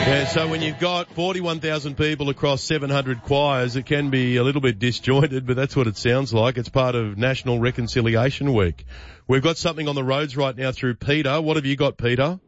Yeah, so when you've got 41,000 people across 700 choirs, it can be a little bit disjointed, but that's what it sounds like. It's part of National Reconciliation Week. We've got something on the roads right now through Peter. What have you got, Peter?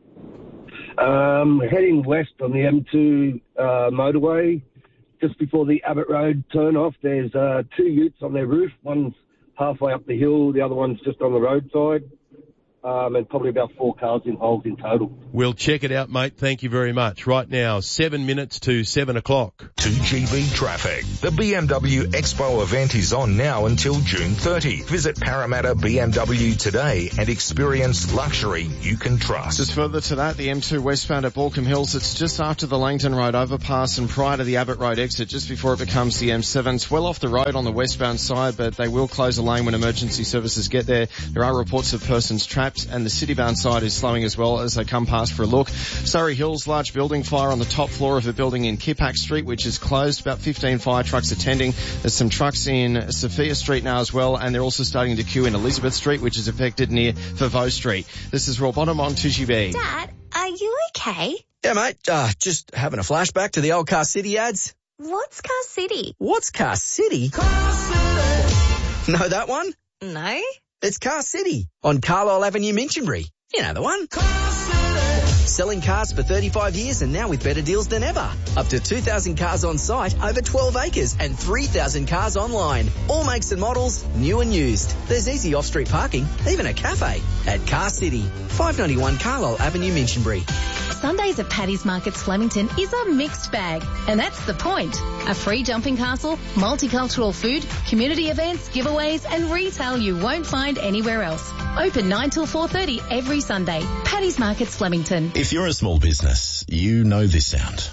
Heading west on the M2 motorway, just before the Abbott Road turn-off, there's 2 utes on their roof. One's halfway up the hill, the other one's just on the roadside. And probably about 4 cars involved in total. We'll check it out, mate. Thank you very much. Right now, 7 minutes to 7 o'clock. 2GB traffic. The BMW Expo event is on now until June 30. Visit Parramatta BMW today and experience luxury you can trust. Just further to that, the M2 westbound at Baulkham Hills, it's just after the Langton Road overpass and prior to the Abbott Road exit, just before it becomes the M7. It's well off the road on the westbound side, but they will close a lane when emergency services get there. There are reports of persons trapped, and the city-bound side is slowing as well as they come past for a look. Surrey Hills, large building fire on the top floor of a building in Kippax Street, which is closed. About 15 fire trucks attending. There's some trucks in Sophia Street now as well, and they're also starting to queue in Elizabeth Street, which is affected near Favaux Street. This is Rob Bottom on 2GB. Dad, are you okay? Yeah, mate. Just having a flashback to the old Car City ads. What's Car City? What's Car City? Car City. Know that one? No. It's Car City on Carlisle Avenue, Minchinbury. You know the one. Car City. Selling cars for 35 years and now with better deals than ever. Up to 2,000 cars on site, over 12 acres and 3,000 cars online. All makes and models, new and used. There's easy off-street parking, even a cafe at Car City. 591 Carlisle Avenue, Minchinbury. Sundays at Paddy's Markets Flemington is a mixed bag, and that's the point. A free jumping castle, multicultural food, community events, giveaways, and retail you won't find anywhere else. Open 9 till 4:30 every Sunday. Paddy's Markets Flemington. If you're a small business, you know this sound.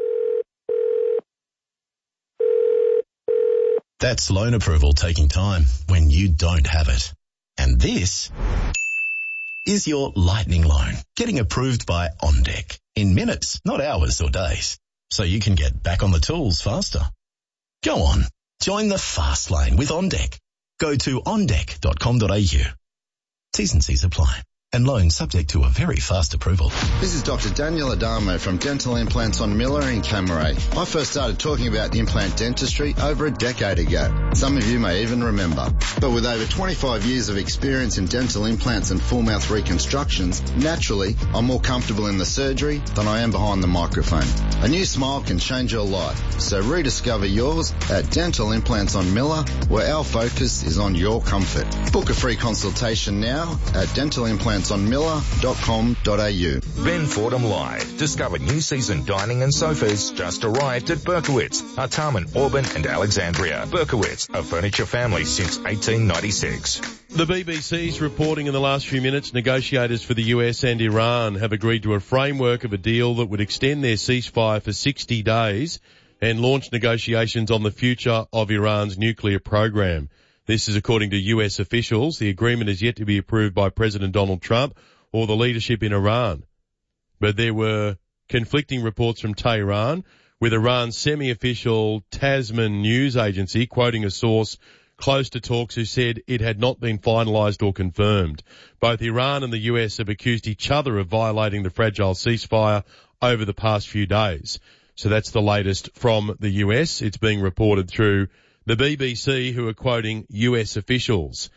That's loan approval taking time when you don't have it. And this is your lightning loan getting approved by OnDeck in minutes, not hours or days, so you can get back on the tools faster. Go on, join the fast lane with OnDeck. Go to ondeck.com.au. T's and C's apply. And loan subject to a very fast approval. This is Dr. Daniel Adamo from Dental Implants on Miller in Camaray. I first started talking about implant dentistry over a decade ago. Some of you may even remember. But with over 25 years of experience in dental implants and full mouth reconstructions, naturally, I'm more comfortable in the surgery than I am behind the microphone. A new smile can change your life. So rediscover yours at Dental Implants on Miller, where our focus is on your comfort. Book a free consultation now at dentalimplantson.miller.com.au. Ben Fordham Live. Discover new season dining and sofas just arrived at Berkowitz, Artarmon, Auburn and Alexandria. Berkowitz, a furniture family since 1896. The BBC's reporting in the last few minutes, negotiators for the US and Iran have agreed to a framework of a deal that would extend their ceasefire for 60 days and launch negotiations on the future of Iran's nuclear program. This is according to US officials. The agreement is yet to be approved by President Donald Trump or the leadership in Iran. But there were conflicting reports from Tehran, with Iran's semi-official Tasman news agency quoting a source close to talks who said it had not been finalised or confirmed. Both Iran and the US have accused each other of violating the fragile ceasefire over the past few days. So that's the latest from the US. It's being reported through the BBC, who are quoting US officials.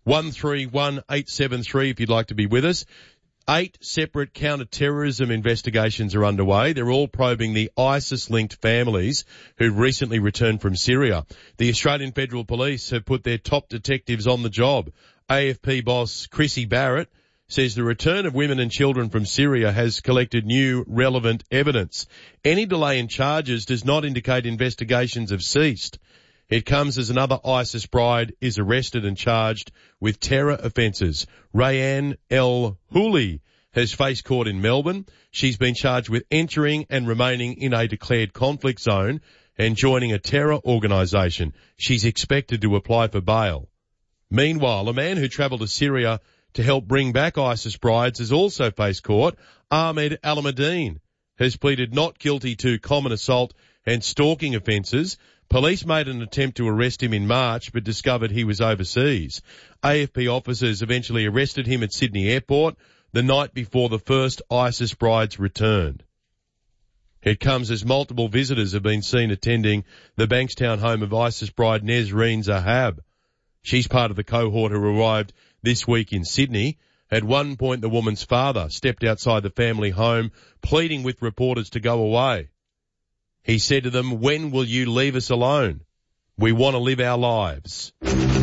131873 if you'd like to be with us. 8 separate counter-terrorism investigations are underway. They're all probing the ISIS-linked families who recently returned from Syria. The Australian Federal Police have put their top detectives on the job. AFP boss Chrissy Barrett says the return of women and children from Syria has collected new relevant evidence. Any delay in charges does not indicate investigations have ceased. It comes as another ISIS bride is arrested and charged with terror offences. Rayan El Houli has faced court in Melbourne. She's been charged with entering and remaining in a declared conflict zone and joining a terror organisation. She's expected to apply for bail. Meanwhile, a man who travelled to Syria to help bring back ISIS brides has also faced court. Ahmed Alameddine has pleaded not guilty to common assault and stalking offences. Police made an attempt to arrest him in March but discovered he was overseas. AFP officers eventually arrested him at Sydney Airport the night before the first ISIS brides returned. It comes as multiple visitors have been seen attending the Bankstown home of ISIS bride Nesreen Zahab. She's part of the cohort who arrived this week in Sydney. At one point, the woman's father stepped outside the family home, pleading with reporters to go away. He said to them, "When will you leave us alone? We want to live our lives."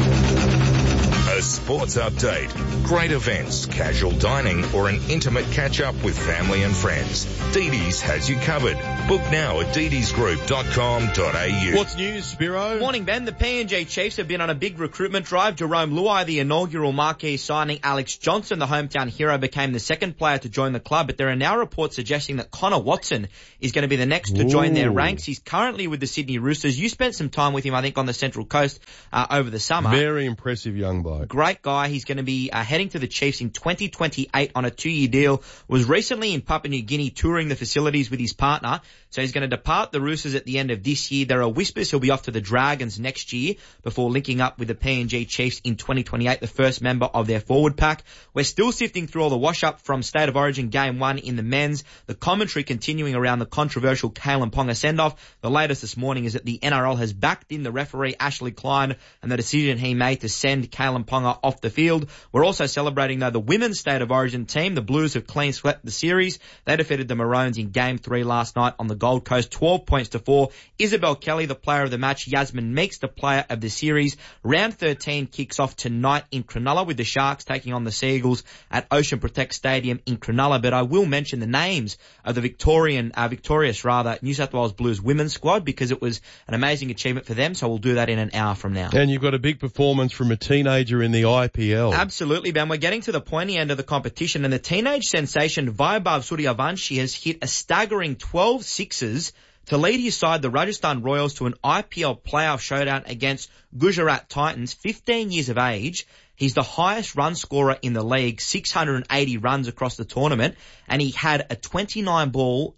A sports update, great events, casual dining, or an intimate catch-up with family and friends. Dede's has you covered. Book now at dedesgroup.com.au. What's news, Spiro? Morning, Ben. The PNG Chiefs have been on a big recruitment drive. Jerome Luai, the inaugural marquee signing. Alex Johnson, the hometown hero, became the second player to join the club, but there are now reports suggesting that Connor Watson is going to be the next to join their ranks. He's currently with the Sydney Roosters. You spent some time with him, I think, on the Central Coast over the summer. Very impressive young bloke. Great guy. He's going to be heading to the Chiefs in 2028 on a 2-year deal. Was recently in Papua New Guinea touring the facilities with his partner. So he's going to depart the Roosters at the end of this year. There are whispers he'll be off to the Dragons next year before linking up with the PNG Chiefs in 2028, the first member of their forward pack. We're still sifting through all the wash-up from State of Origin Game 1 in the men's. The commentary continuing around the controversial Kalen Ponga send-off. The latest this morning is that the NRL has backed in the referee Ashley Klein and the decision he made to send Kalen Ponga off the field. We're also celebrating, though, the women's State of Origin team. The Blues have clean swept the series. They defeated the Maroons in Game 3 last night on the Gold Coast, 12 points to 4. Isabel Kelly, the player of the match. Yasmin Meeks, the player of the series. Round 13 kicks off tonight in Cronulla with the Sharks taking on the Seagulls at Ocean Protect Stadium in Cronulla. But I will mention the names of the victorious New South Wales Blues women's squad because it was an amazing achievement for them. So we'll do that in an hour from now. And you've got a big performance from a teenager in the IPL. Absolutely, Ben. We're getting to the pointy end of the competition, and the teenage sensation Vaibhav Suryavanshi has hit a staggering 12 sixes to lead his side, the Rajasthan Royals, to an IPL playoff showdown against Gujarat Titans. 15 years of age. He's the highest run scorer in the league, 680 runs across the tournament, and he had a 29-ball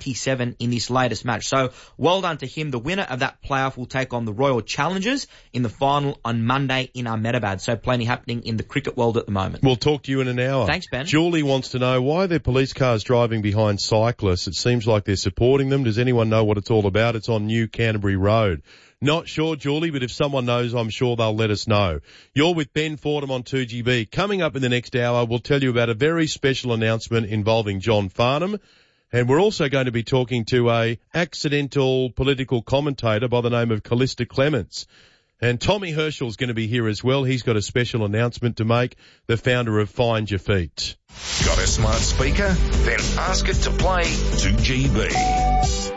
97 in this latest match. So well done to him. The winner of that playoff will take on the Royal Challengers in the final on Monday in Ahmedabad. So plenty happening in the cricket world at the moment. We'll talk to you in an hour. Thanks, Ben. Julie wants to know why there are police cars driving behind cyclists. It seems like they're supporting them. Does anyone know what it's all about? It's on New Canterbury Road. Not sure, Julie, but if someone knows, I'm sure they'll let us know. You're with Ben Fordham on 2GB. Coming up in the next hour, we'll tell you about a very special announcement involving John Farnham. And we're also going to be talking to a accidental political commentator by the name of Callista Clements. And Tommy Herschel's going to be here as well. He's got a special announcement to make, the founder of Find Your Feet. Got a smart speaker? Then ask it to play 2GB.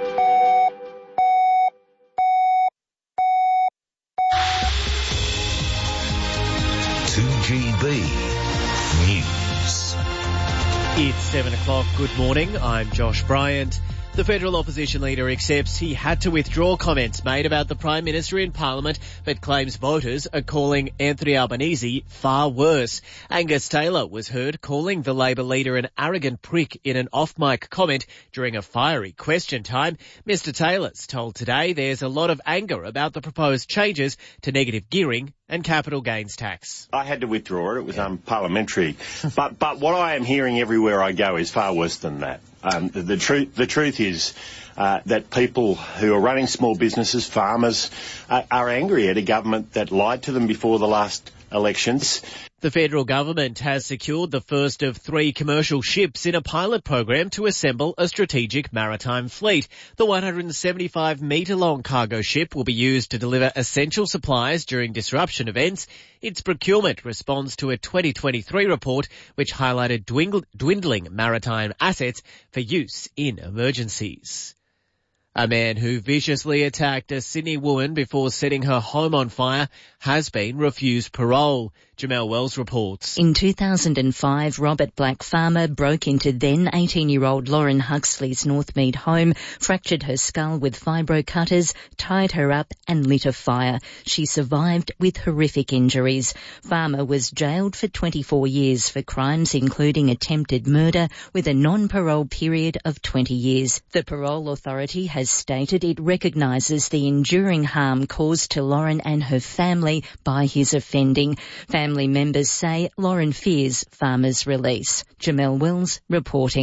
GB News. It's 7 o'clock. Good morning. I'm Josh Bryant. The federal opposition leader accepts he had to withdraw comments made about the Prime Minister in Parliament, but claims voters are calling Anthony Albanese far worse. Angus Taylor was heard calling the Labor leader an arrogant prick in an off-mic comment during a fiery question time. Mr Taylor's told Today there's a lot of anger about the proposed changes to negative gearing and capital gains tax. I had to withdraw it. It was unparliamentary. But what I am hearing everywhere I go is far worse than that. The truth is that people who are running small businesses, farmers, are angry at a government that lied to them before the last elections. The federal government has secured the first of 3 commercial ships in a pilot program to assemble a strategic maritime fleet. The 175-metre-long cargo ship will be used to deliver essential supplies during disruption events. Its procurement responds to a 2023 report which highlighted dwindling maritime assets for use in emergencies. A man who viciously attacked a Sydney woman before setting her home on fire has been refused parole. Jamelle Wells reports. In 2005, Robert Black Farmer broke into then 18-year-old Lauren Huxley's Northmead home, fractured her skull with fibro cutters, tied her up and lit a fire. She survived with horrific injuries. Farmer was jailed for 24 years for crimes including attempted murder with a non-parole period of 20 years. The parole authority has stated it recognises the enduring harm caused to Lauren and her family by his offending. Family members say Lauren fears Farmer's release. Jamelle Wells reporting.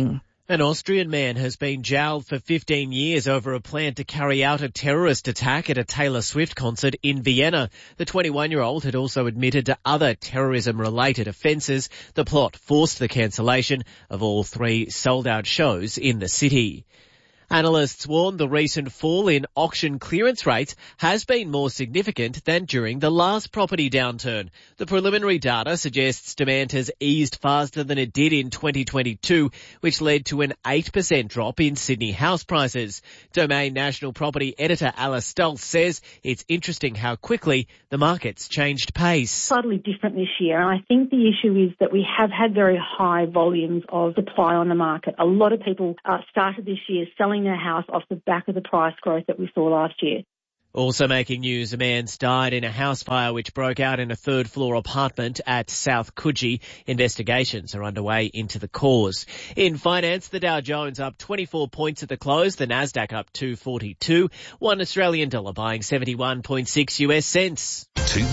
An Austrian man has been jailed for 15 years over a plan to carry out a terrorist attack at a Taylor Swift concert in Vienna. The 21-year-old had also admitted to other terrorism-related offences. The plot forced the cancellation of all 3 sold-out shows in the city. Analysts warn the recent fall in auction clearance rates has been more significant than during the last property downturn. The preliminary data suggests demand has eased faster than it did in 2022, which led to an 8% drop in Sydney house prices. Domain National Property Editor Alice Stultz says it's interesting how quickly the market's changed pace. Slightly different this year, and I think the issue is that we have had very high volumes of supply on the market. A lot of people started this year selling their house off the back of the price growth that we saw last year. Also making news, a man's died in a house fire which broke out in a third-floor apartment at South Coogee. Investigations are underway into the cause. In finance, the Dow Jones up 24 points at the close, the Nasdaq up 242, $1 Australian dollar buying 71.6 US cents.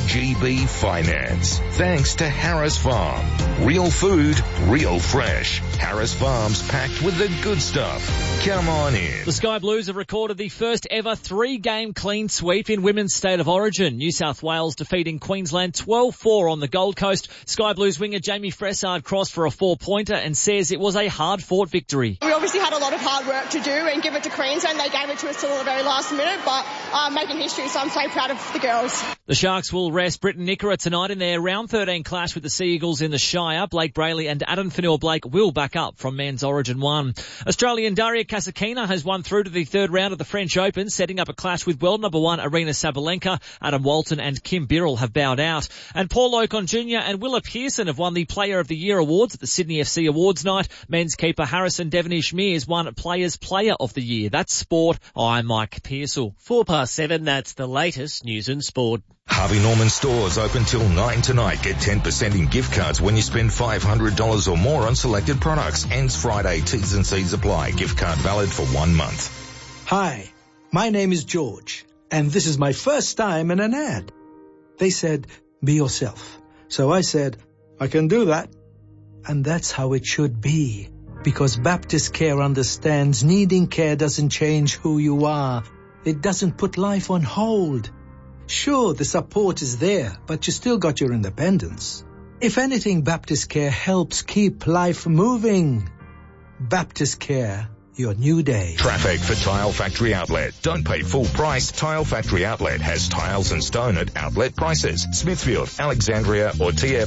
2GB Finance. Thanks to Harris Farm. Real food, real fresh. Harris Farm's packed with the good stuff. Come on in. The Sky Blues have recorded the first ever 3-game clean sweep in Women's State of Origin. New South Wales defeating Queensland 12-4 on the Gold Coast. Sky Blues winger Jamie Fressard crossed for a 4-pointer and says it was a hard-fought victory. We obviously had a lot of hard work to do and give it to Queensland. They gave it to us till the very last minute, but making history, so I'm so proud of the girls. The Sharks will rest Britton Nickera tonight in their round 13 clash with the Sea Eagles in the Shire. Blake Brayley and Adam Fanua-Blake will back up from Men's Origin 1. Australian Daria Kasatkina has won through to the third round of the French Open, setting up a clash with world number 1 Arina Sabalenka. Adam Walton and Kim Birrell have bowed out. And Paul Ocon Jr. and Willa Pearson have won the Player of the Year awards at the Sydney FC Awards night. Men's keeper Harrison Devonish Mears won Players Player of the Year. That's sport. I'm Mike Pearsall. 7:04, that's the latest news and sport. Harvey Norman stores open till 9 tonight. Get 10% in gift cards when you spend $500 or more on selected products. Ends Friday. T's and C's apply. Gift card valid for 1 month. Hi, my name is George, and this is my first time in an ad. They said, be yourself. So I said, I can do that. And that's how it should be. Because Baptist Care understands needing care doesn't change who you are. It doesn't put life on hold. Sure, the support is there, but you still got your independence. If anything, Baptist Care helps keep life moving. Baptist Care, your new day. Traffic for Tile Factory Outlet. Don't pay full price. Tile Factory Outlet has tiles and stone at outlet prices. Smithfield, Alexandria or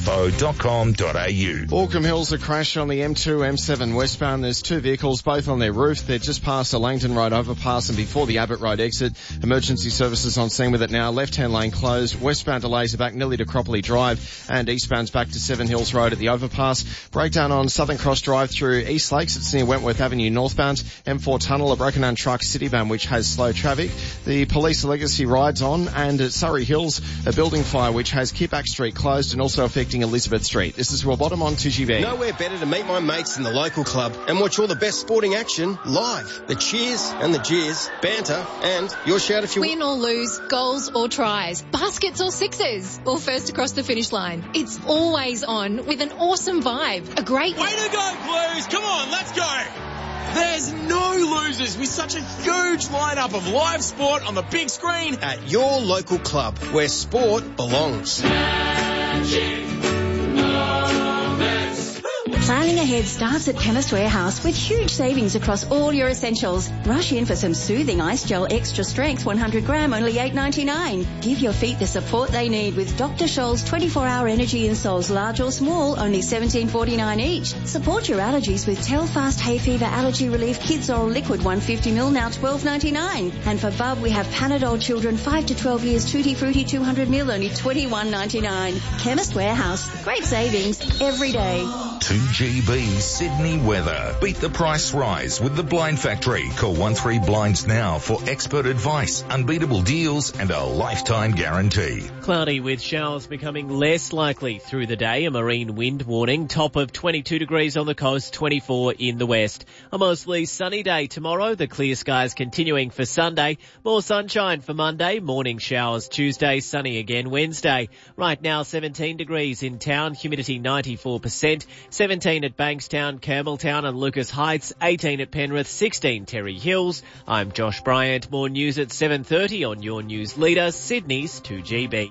tfo.com.au. Baulkham Hills, a crash on the M2, M7 westbound. There's 2 vehicles, both on their roof. They're just past the Langton Road overpass and before the Abbott Road exit. Emergency services on scene with it now. Left-hand lane closed. Westbound delays are back nearly to Cropperley Drive and eastbound's back to Seven Hills Road at the overpass. Breakdown on Southern Cross Drive through East Lakes. It's near Wentworth Avenue northbound. M4 Tunnel, a broken down truck Citybound which has slow traffic. The Police Legacy rides on, and at Surrey Hills, a building fire which has Kippax Street closed and also affecting Elizabeth Street. This is Rob Bottom on 2GB. Nowhere better to meet my mates than the local club and watch all the best sporting action live. The cheers and the jeers, banter, and your shout if you win or lose, goals or tries, baskets or sixes, or first across the finish line. It's always on with an awesome vibe. A great way to go, Blues! Come on, let's go! There's no losers with such a huge lineup of live sport on the big screen at your local club where sport belongs. Planning ahead starts at Chemist Warehouse with huge savings across all your essentials. Rush in for some soothing ice gel extra strength 100 gram, only $8.99. Give your feet the support they need with Dr. Scholl's 24-hour energy insoles, large or small, only $17.49 each. Support your allergies with Telfast Hay Fever Allergy Relief Kids Oral Liquid 150ml, now $12.99. And for Bub, we have Panadol Children 5 to 12 years Tutti Frutti 200ml, only $21.99. Chemist Warehouse, great savings every day. 2GB Sydney weather. Beat the price rise with the Blind Factory. Call 13Blinds now for expert advice, unbeatable deals and a lifetime guarantee. Cloudy with showers becoming less likely through the day. A marine wind warning. Top of 22 degrees on the coast, 24 in the west. A mostly sunny day tomorrow. The clear skies continuing for Sunday. More sunshine for Monday. Morning showers Tuesday. Sunny again Wednesday. Right now 17 degrees in town. Humidity 94%. 17 17 at Bankstown, Campbelltown and Lucas Heights, 18 at Penrith, 16 Terry Hills. I'm Josh Bryant. More news at 7:30 on your news leader, Sydney's 2GB.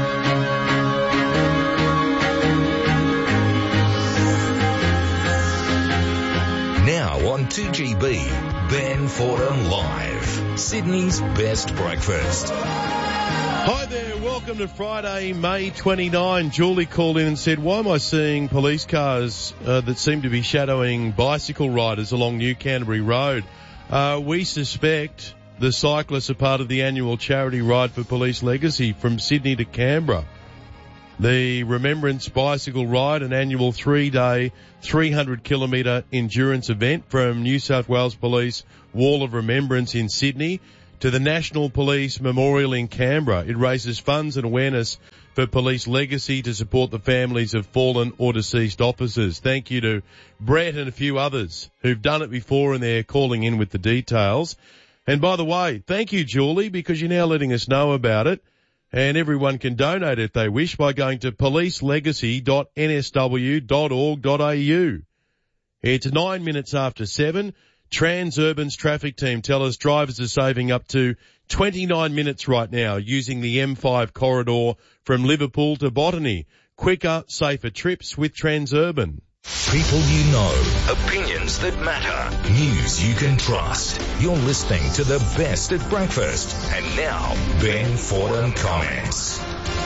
Now on 2GB, Ben Fordham Live, Sydney's best breakfast. Hi there, welcome to Friday, May 29. Julie called in and said, why am I seeing police cars that seem to be shadowing bicycle riders along New Canterbury Road? We suspect the cyclists are part of the annual charity ride for Police Legacy from Sydney to Canberra. The Remembrance Bicycle Ride, an annual 3-day, 300-kilometre endurance event from New South Wales Police Wall of Remembrance in Sydney to the National Police Memorial in Canberra. It raises funds and awareness for Police Legacy to support the families of fallen or deceased officers. Thank you to Brett and a few others who've done it before and they're calling in with the details. And by the way, thank you, Julie, because you're now letting us know about it. And everyone can donate if they wish by going to policelegacy.nsw.org.au. It's 9 minutes after 7. Transurban's traffic team tell us drivers are saving up to 29 minutes right now using the M5 corridor from Liverpool to Botany. Quicker, safer trips with Transurban. People you know, opinions that matter, news you can trust. You're listening to the best at breakfast. And now, Ben Fordham comments.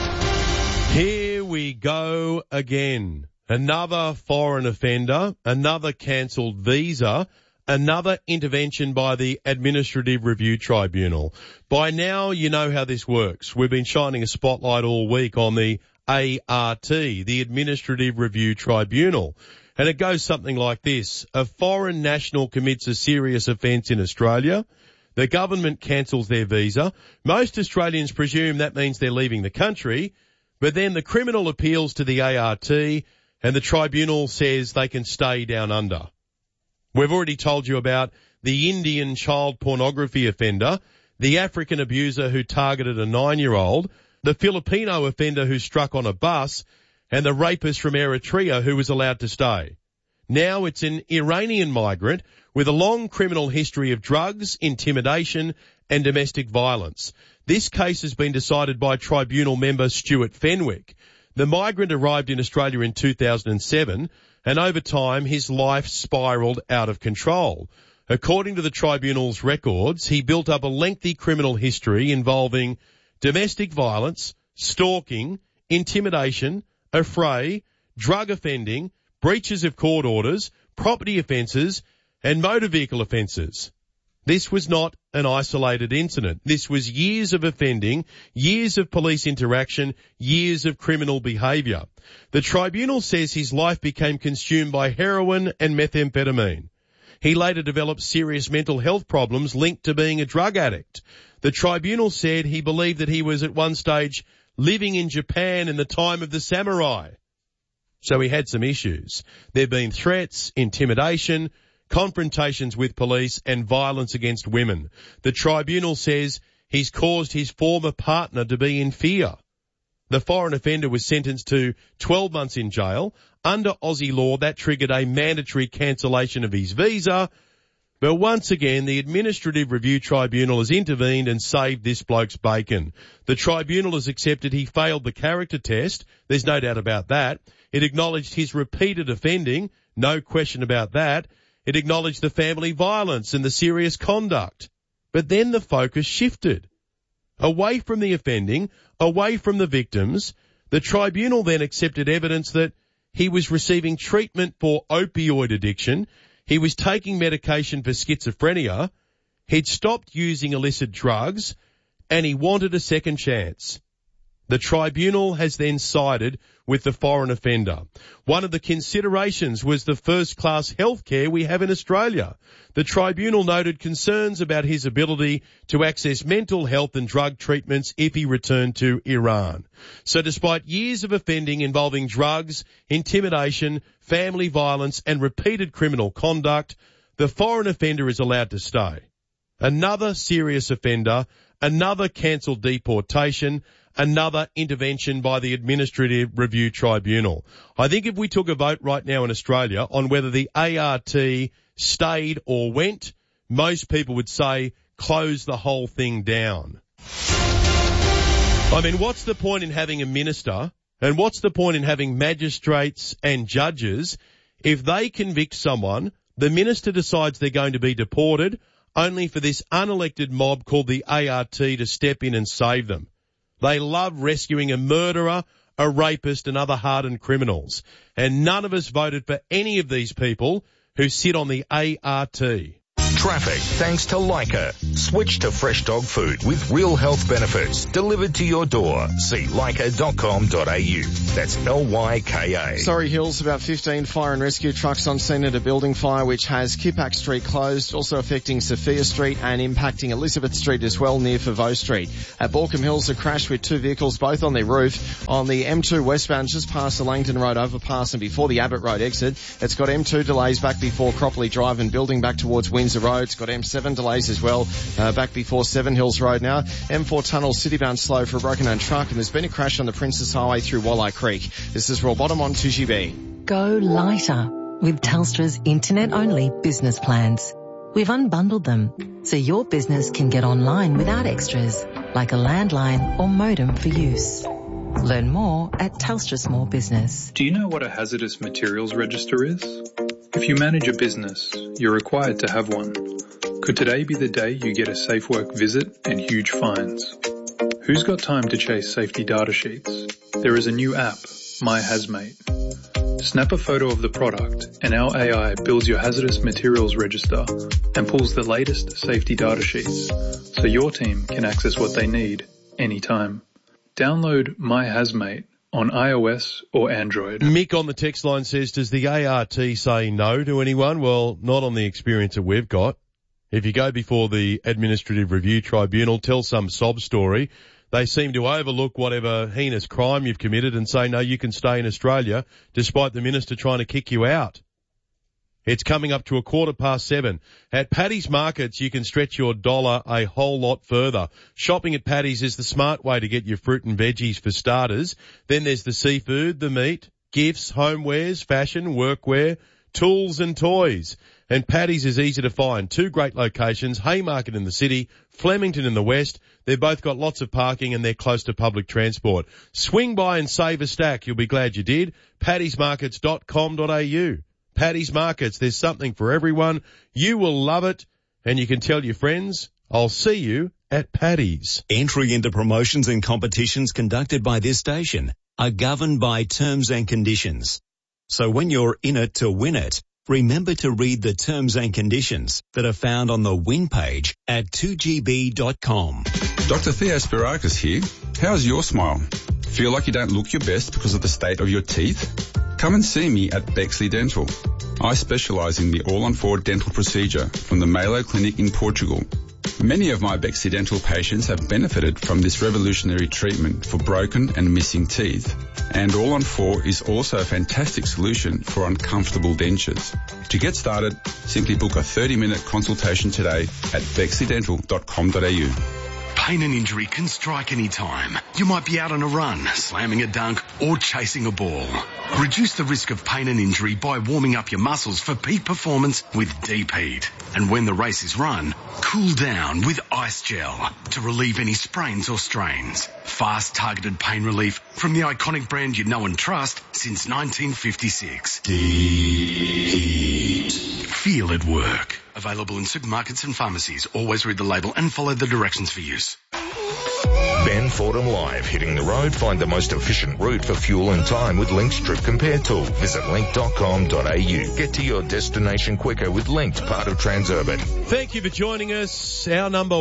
Here we go again. Another foreign offender, another cancelled visa, another intervention by the Administrative Review Tribunal. By now, you know how this works. We've been shining a spotlight all week on the ART, the Administrative Review Tribunal. And it goes something like this. A foreign national commits a serious offence in Australia. The government cancels their visa. Most Australians presume that means they're leaving the country. But then the criminal appeals to the ART and the tribunal says they can stay down under. We've already told you about the Indian child pornography offender, the African abuser who targeted a 9-year-old, the Filipino offender who struck on a bus, and the rapist from Eritrea who was allowed to stay. Now it's an Iranian migrant with a long criminal history of drugs, intimidation and domestic violence. This case has been decided by tribunal member Stuart Fenwick. The migrant arrived in Australia in 2007 and over time his life spiralled out of control. According to the tribunal's records, he built up a lengthy criminal history involving domestic violence, stalking, intimidation, affray, drug offending, breaches of court orders, property offences and motor vehicle offences. This was not an isolated incident. This was years of offending, years of police interaction, years of criminal behaviour. The tribunal says his life became consumed by heroin and methamphetamine. He later developed serious mental health problems linked to being a drug addict. The tribunal said he believed that he was at one stage living in Japan in the time of the samurai. So he had some issues. There have been threats, intimidation, confrontations with police and violence against women. The tribunal says he's caused his former partner to be in fear. The foreign offender was sentenced to 12 months in jail. Under Aussie law, that triggered a mandatory cancellation of his visa. But once again, the Administrative Review Tribunal has intervened and saved this bloke's bacon. The tribunal has accepted he failed the character test. There's no doubt about that. It acknowledged his repeated offending. No question about that. It acknowledged the family violence and the serious conduct. But then the focus shifted. Away from the offending, away from the victims, the tribunal then accepted evidence that he was receiving treatment for opioid addiction, he was taking medication for schizophrenia, he'd stopped using illicit drugs, and he wanted a second chance. The tribunal has then sided with the foreign offender. One of the considerations was the first-class healthcare we have in Australia. The tribunal noted concerns about his ability to access mental health and drug treatments if he returned to Iran. So despite years of offending involving drugs, intimidation, family violence and repeated criminal conduct, the foreign offender is allowed to stay. Another serious offender, another cancelled deportation, another intervention by the Administrative Review Tribunal. I think if we took a vote right now in Australia on whether the ART stayed or went, most people would say close the whole thing down. I mean, what's the point in having a minister and what's the point in having magistrates and judges if they convict someone, the minister decides they're going to be deported, only for this unelected mob called the ART to step in and save them? They love rescuing a murderer, a rapist and other hardened criminals. And none of us voted for any of these people who sit on the ART. Traffic thanks to Leica. Switch to fresh dog food with real health benefits delivered to your door. See leica.com.au. That's Lyka. Surrey Hills, about 15 fire and rescue trucks on scene at a building fire which has Kippax Street closed, also affecting Sophia Street and impacting Elizabeth Street as well near Favo Street. At Balcombe Hills, a crash with two vehicles both on their roof on the M2 westbound just past the Langton Road overpass and before the Abbott Road exit. It's got M2 delays back before Cropley Drive and building back towards Windsor Road. It's got M7 delays as well, back before Seven Hills Road now. M4 tunnel citybound slow for a broken-down truck, and there's been a crash on the Princess Highway through Walleye Creek. This is Raw Bottom on 2GB. Go lighter with Telstra's internet-only business plans. We've unbundled them so your business can get online without extras, like a landline or modem for use. Learn more at Telstra Small Business. Do you know what a hazardous materials register is? If you manage a business, you're required to have one. Could today be the day you get a Safe Work visit and huge fines? Who's got time to chase safety data sheets? There is a new app, My Hazmate. Snap a photo of the product and our AI builds your hazardous materials register and pulls the latest safety data sheets so your team can access what they need anytime. Download My Hazmate on iOS or Android. Mick on the text line says, does the ART say no to anyone? Well, not on the experience that we've got. If you go before the Administrative Review Tribunal, tell some sob story, they seem to overlook whatever heinous crime you've committed and say, no, you can stay in Australia, despite the minister trying to kick you out. It's coming up to 7:15. At Paddy's Markets, you can stretch your dollar a whole lot further. Shopping at Paddy's is the smart way to get your fruit and veggies for starters. Then there's the seafood, the meat, gifts, homewares, fashion, workwear, tools and toys. And Paddy's is easy to find. Two great locations, Haymarket in the city, Flemington in the west. They've both got lots of parking and they're close to public transport. Swing by and save a stack. You'll be glad you did. paddysmarkets.com.au. Paddy's Markets, there's something for everyone. You will love it, and you can tell your friends, I'll see you at Paddy's. Entry into promotions and competitions conducted by this station are governed by terms and conditions. So when you're in it to win it, remember to read the terms and conditions that are found on the win page at 2gb.com. Dr. Theo Spirakis here. How's your smile? Feel like you don't look your best because of the state of your teeth? Come and see me at Bexley Dental. I specialise in the all-on-4 dental procedure from the Malo Clinic in Portugal. Many of my Bexley Dental patients have benefited from this revolutionary treatment for broken and missing teeth. And all-on-4 is also a fantastic solution for uncomfortable dentures. To get started, simply book a 30-minute consultation today at bexleydental.com.au. Pain and injury can strike any time. You might be out on a run, slamming a dunk, or chasing a ball. Reduce the risk of pain and injury by warming up your muscles for peak performance with Deep Heat. And when the race is run, cool down with Ice Gel to relieve any sprains or strains. Fast, targeted pain relief from the iconic brand you know and trust since 1956. Deep Heat. Feel it work. Available in supermarkets and pharmacies. Always read the label and follow the directions for use. Ben Fordham Live, hitting the road. Find the most efficient route for fuel and time with Link's Trip Compare tool. Visit link.com.au. Get to your destination quicker with Linked, part of Transurban. Thank you for joining us. Our number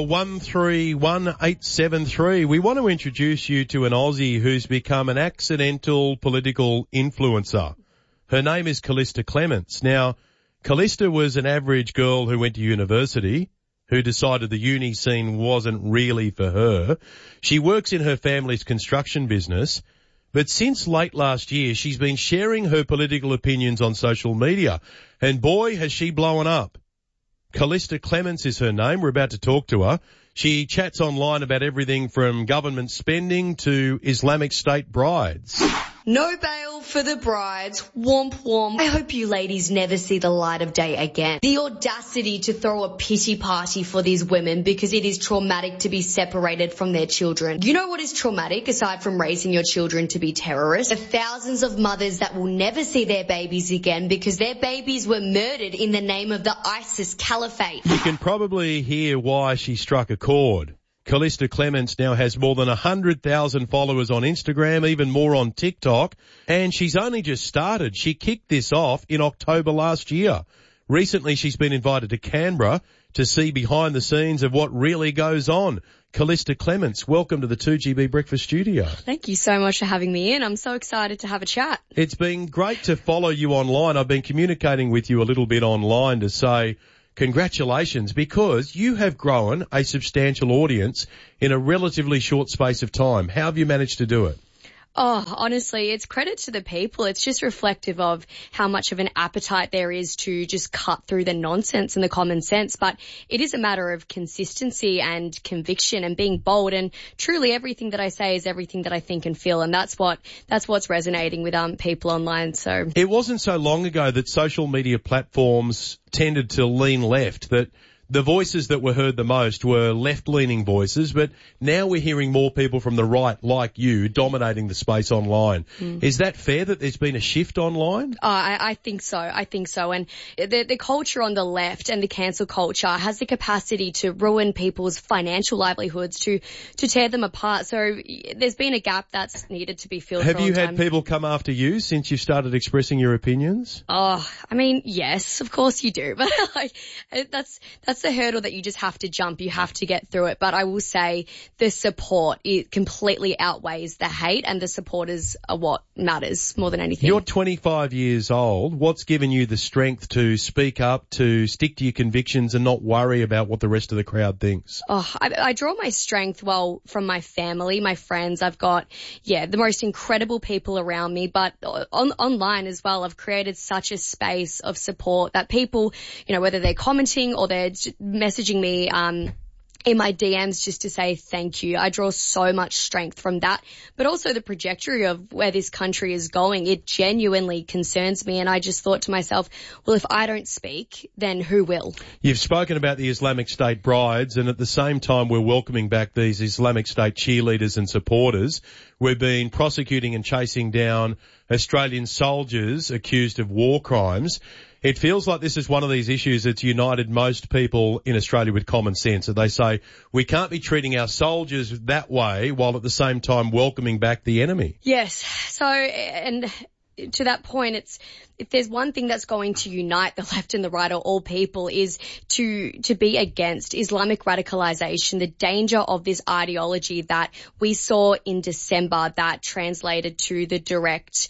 131873. We want to introduce you to an Aussie who's become an accidental political influencer. Her name is Callista Clements. Now, Callista was an average girl who went to university, who decided the uni scene wasn't really for her. She works in her family's construction business, but since late last year, she's been sharing her political opinions on social media, and boy, has she blown up. Callista Clements is her name. We're about to talk to her. She chats online about everything from government spending to Islamic State brides. No bail for the brides. Womp womp. I hope you ladies never see the light of day again. The audacity to throw a pity party for these women because it is traumatic to be separated from their children. You know what is traumatic aside from raising your children to be terrorists? The thousands of mothers that will never see their babies again because their babies were murdered in the name of the ISIS caliphate. You can probably hear why she struck a chord. Callista Clements now has more than 100,000 followers on Instagram, even more on TikTok, and she's only just started. She kicked this off in October last year. Recently, she's been invited to Canberra to see behind the scenes of what really goes on. Callista Clements, welcome to the 2GB Breakfast Studio. Thank you so much for having me in. I'm so excited to have a chat. It's been great to follow you online. I've been communicating with you a little bit online to say congratulations, because you have grown a substantial audience in a relatively short space of time. How have you managed to do it? Oh, honestly, it's credit to the people. It's just reflective of how much of an appetite there is to just cut through the nonsense and the common sense. But it is a matter of consistency and conviction and being bold. And truly everything that I say is everything that I think and feel. And that's what's resonating with people online. So it wasn't so long ago that social media platforms tended to lean left, that the voices that were heard the most were left-leaning voices, but now we're hearing more people from the right, like you, dominating the space online. Is that fair that there's been a shift online? I think so. I think so. And the culture on the left and the cancel culture has the capacity to ruin people's financial livelihoods, to tear them apart. So there's been a gap that's needed to be filled. Have you had people come after you since you started expressing your opinions? Oh, I mean, yes, of course you do. But like, that's the hurdle that you just have to jump. You have to get through it. But I will say the support, it completely outweighs the hate, and the supporters are what matters more than anything. You're 25 years old. What's given you the strength to speak up, to stick to your convictions and not worry about what the rest of the crowd thinks? Oh, I draw my strength, from my family, my friends. I've got, the most incredible people around me, but online as well. I've created such a space of support that people, whether they're commenting or they're messaging me in my DMs just to say thank you. I draw so much strength from that, but also the trajectory of where this country is going. It genuinely concerns me, and I just thought to myself, well, if I don't speak, then who will? You've spoken about the Islamic State brides, and at the same time we're welcoming back these Islamic State cheerleaders and supporters. We've been prosecuting and chasing down Australian soldiers accused of war crimes. It feels like this is one of these issues that's united most people in Australia with common sense. That they say we can't be treating our soldiers that way while at the same time welcoming back the enemy. Yes. So, and to that point, if there's one thing that's going to unite the left and the right, or all people, is to be against Islamic radicalization, the danger of this ideology that we saw in December that translated to the direct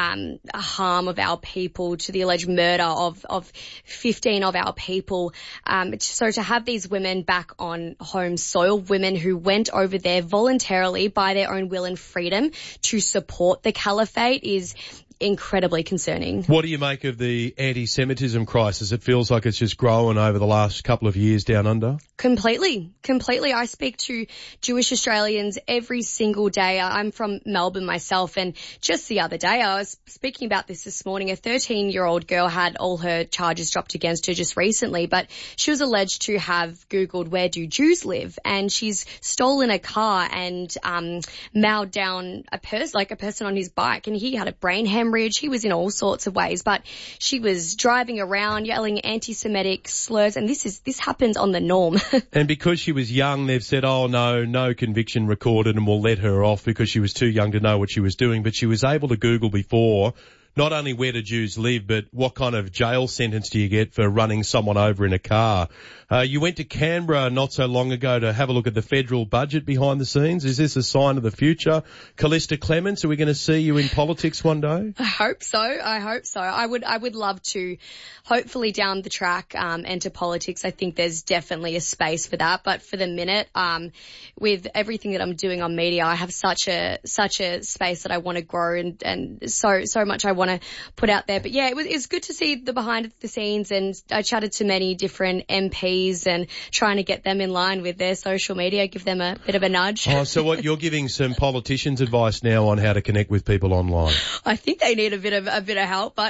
harm of our people, to the alleged murder of 15 of our people. So to have these women back on home soil, women who went over there voluntarily by their own will and freedom to support the caliphate, is incredibly concerning. What do you make of the anti-Semitism crisis? It feels like it's just grown over the last couple of years down under. Completely. I speak to Jewish Australians every single day. I'm from Melbourne myself, and just the other day, I was speaking about this morning. A 13-year-old girl had all her charges dropped against her just recently, but she was alleged to have Googled where do Jews live, and she's stolen a car and mailed down a person on his bike, and he had a brain hemorrhage. He was in all sorts of ways, but she was driving around yelling anti-Semitic slurs, and this happens on the norm. And because she was young, they've said, oh no conviction recorded, and we'll let her off because she was too young to know what she was doing. But she was able to Google before not only where do Jews live, but what kind of jail sentence do you get for running someone over in a car. You went to Canberra not so long ago to have a look at the federal budget behind the scenes. Is this a sign of the future? Callista Clements, are we going to see you in politics one day? I hope so. I would love to, hopefully down the track, enter politics. I think there's definitely a space for that. But for the minute, with everything that I'm doing on media, I have such a space that I want to grow, and so much I want want to put out there. But yeah, it's good to see the behind the scenes, and I chatted to many different MPs and trying to get them in line with their social media, give them a bit of a nudge. Oh, so what, you're giving some politicians advice now on how to connect with people online? I think they need a bit of help, but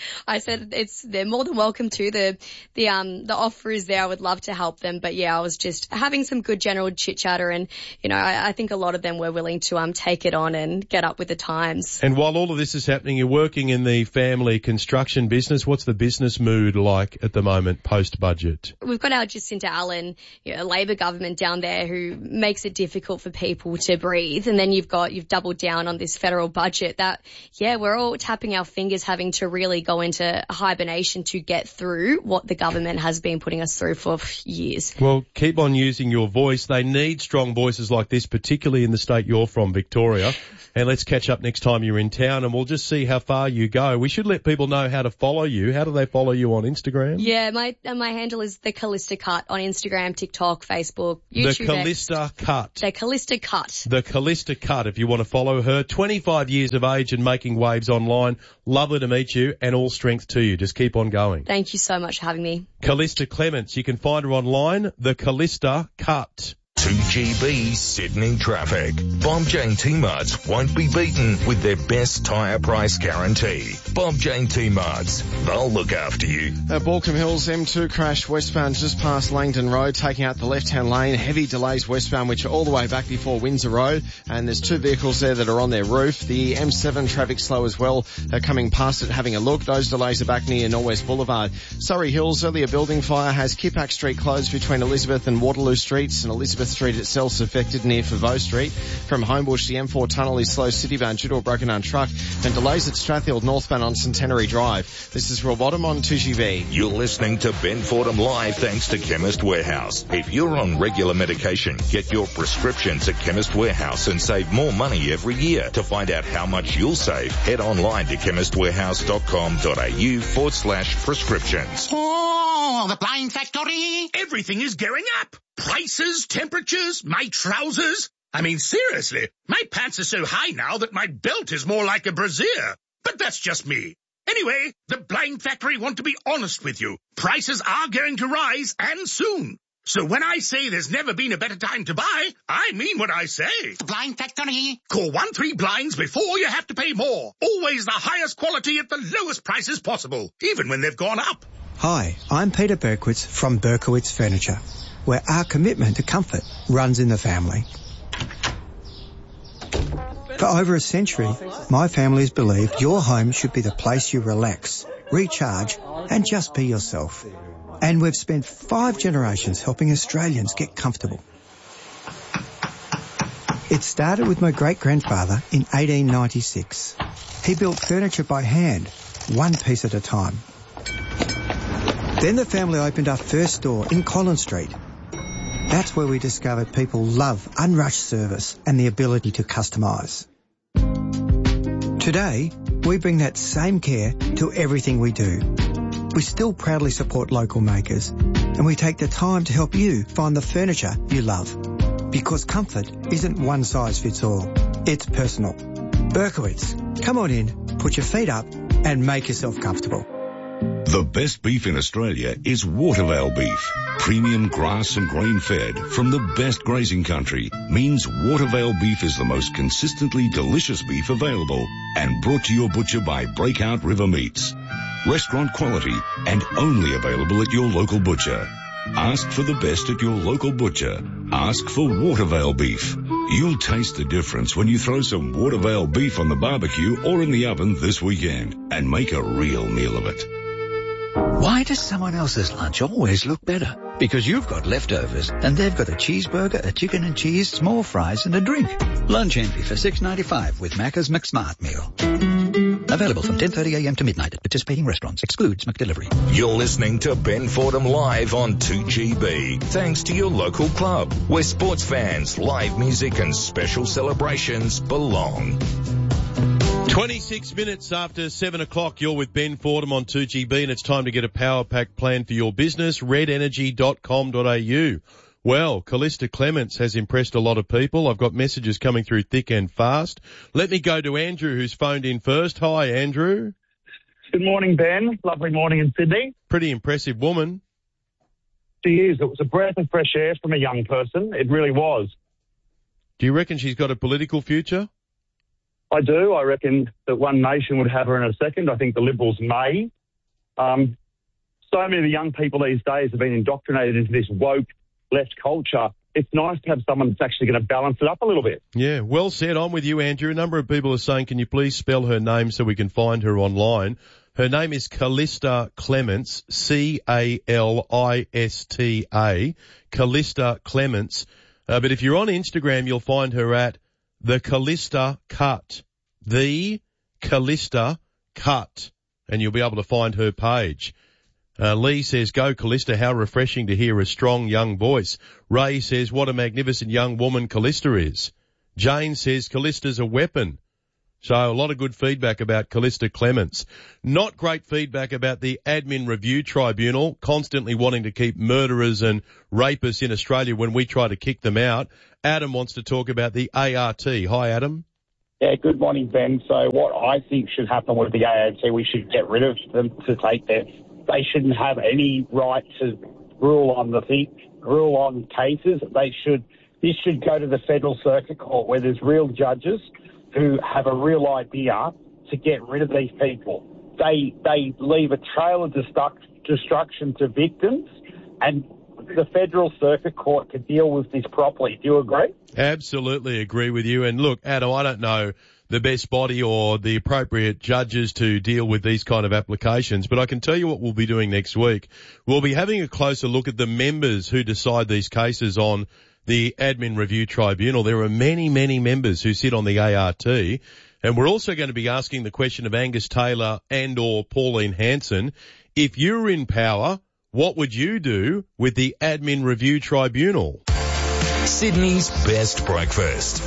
I said they're more than welcome to. The offer is there. I would love to help them, but yeah, I was just having some good general chit chatter, and I think a lot of them were willing to take it on and get up with the times. And while all of this is happening, you're working in the family construction business. What's the business mood like at the moment post budget? We've got our Jacinta Allen, a Labor government down there who makes it difficult for people to breathe, and then you've doubled down on this federal budget that, we're all tapping our fingers, having to really go into hibernation to get through what the government has been putting us through for years. Well, keep on using your voice. They need strong voices like this, particularly in the state you're from, Victoria. And let's catch up next time you're in town, and we'll just see how far you go. We should let people know how to follow you. How do they follow you on Instagram? Yeah, my handle is The Callista Cut on Instagram, TikTok, Facebook, YouTube. The Callista Cut. The Callista Cut. The Callista Cut, if you want to follow her. 25 years of age and making waves online. Lovely to meet you, and all strength to you. Just keep on going. Thank you so much for having me. Callista Clements. You can find her online, The Callista Cut. 2GB Sydney traffic. Bob Jane T-Marts won't be beaten with their best tyre price guarantee. Bob Jane T-Marts, they'll look after you. Baulkham Hills M2 crash westbound just past Langdon Road, taking out the left-hand lane. Heavy delays westbound, which are all the way back before Windsor Road. And there's two vehicles there that are on their roof. The M7 traffic slow as well, coming past it, having a look. Those delays are back near Norwest Boulevard. Surrey Hills, earlier building fire has Kippax Street closed between Elizabeth and Waterloo Streets, and Elizabeth Street itself is affected near Foveaux Street. From Homebush, the M4 tunnel is slow citybound due to a broken down truck, and delays at Strathfield northbound on Centenary Drive. This is Royal Bottom on 2GB. You're listening to Ben Fordham Live thanks to Chemist Warehouse. If you're on regular medication, get your prescriptions at Chemist Warehouse and save more money every year. To find out how much you'll save, head online to chemistwarehouse.com.au/prescriptions. Oh, the Blind Factory! Everything is going up. Prices, temperatures, my trousers. I mean, seriously, my pants are so high now that my belt is more like a brassiere. But that's just me. Anyway, the Blind Factory want to be honest with you. Prices are going to rise, and soon. So when I say there's never been a better time to buy, I mean what I say. The Blind Factory. Call 13-Blinds before you have to pay more. Always the highest quality at the lowest prices possible, even when they've gone up. Hi, I'm Peter Berkowitz from Berkowitz Furniture, where our commitment to comfort runs in the family. For over a century, my family's believed your home should be the place you relax, recharge, and just be yourself. And we've spent 5 generations helping Australians get comfortable. It started with my great-grandfather in 1896. He built furniture by hand, one piece at a time. Then the family opened our first store in Collins Street. That's where we discovered people love unrushed service and the ability to customise. Today, we bring that same care to everything we do. We still proudly support local makers, and we take the time to help you find the furniture you love. Because comfort isn't one size fits all. It's personal. Berkowitz, come on in, put your feet up, and make yourself comfortable. The best beef in Australia is Watervale beef. Premium grass and grain fed from the best grazing country means Watervale beef is the most consistently delicious beef available and brought to your butcher by Breakout River Meats. Restaurant quality and only available at your local butcher. Ask for the best at your local butcher. Ask for Watervale beef. You'll taste the difference when you throw some Watervale beef on the barbecue or in the oven this weekend and make a real meal of it. Why does someone else's lunch always look better? Because you've got leftovers and they've got a cheeseburger, a chicken and cheese, small fries and a drink. Lunch envy for $6.95 with Macca's McSmart meal. Available from 10:30 a.m. to midnight at participating restaurants. Excludes McDelivery. You're listening to Ben Fordham Live on 2GB. Thanks to your local club, where sports fans, live music and special celebrations belong. 26 minutes after 7 o'clock, you're with Ben Fordham on 2GB, and it's time to get a power pack plan for your business, redenergy.com.au. Well, Callista Clements has impressed a lot of people. I've got messages coming through thick and fast. Let me go to Andrew, who's phoned in first. Hi, Andrew. Good morning, Ben. Lovely morning in Sydney. Pretty impressive woman. She is. It was a breath of fresh air from a young person. It really was. Do you reckon she's got a political future? I do. I reckon that One Nation would have her in a second. I think the Liberals may. So many of the young people these days have been indoctrinated into this woke left culture. It's nice to have someone that's actually going to balance it up a little bit. Yeah, well said. I'm with you, Andrew. A number of people are saying, can you please spell her name so we can find her online? Her name is Callista Clements, C-A-L-I-S-T-A, Callista Clements. But if you're on Instagram, you'll find her at The Callista Cut. The Callista Cut. And you'll be able to find her page. Lee says, go Callista, how refreshing to hear a strong young voice. Ray says, what a magnificent young woman Callista is. Jane says, Callista's a weapon. So a lot of good feedback about Callista Clements. Not great feedback about the Admin Review Tribunal, constantly wanting to keep murderers and rapists in Australia when we try to kick them out. Adam wants to talk about the ART. Hi, Adam. Yeah, good morning, Ben. So what I think should happen with the ART, we should get rid of them to take their... They shouldn't have any right to rule on cases. This should go to the Federal Circuit Court where there's real judges who have a real idea to get rid of these people. They leave a trail of destruction to victims, and the Federal Circuit Court could deal with this properly. Do you agree? Absolutely agree with you. And look, Adam, I don't know the best body or the appropriate judges to deal with these kind of applications, but I can tell you what we'll be doing next week. We'll be having a closer look at the members who decide these cases on the Admin Review Tribunal. There are many, many members who sit on the ART, and we're also going to be asking the question of Angus Taylor and or Pauline Hanson. If you were in power, what would you do with the Admin Review Tribunal? Sydney's best breakfast.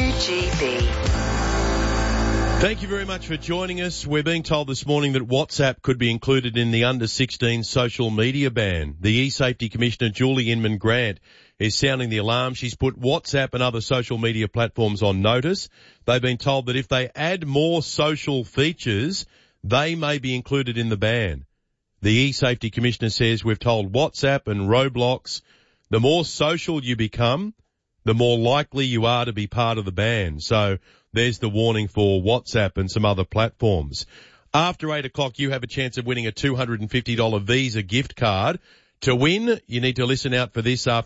2GB. Thank you very much for joining us. We're being told this morning that WhatsApp could be included in the under-16 social media ban. The E-Safety Commissioner, Julie Inman-Grant, is sounding the alarm. She's put WhatsApp and other social media platforms on notice. They've been told that if they add more social features, they may be included in the ban. The E-Safety Commissioner says we've told WhatsApp and Roblox, the more social you become, the more likely you are to be part of the ban. So there's the warning for WhatsApp and some other platforms. After 8 o'clock, you have a chance of winning a $250 Visa gift card. To win, you need to listen out for this after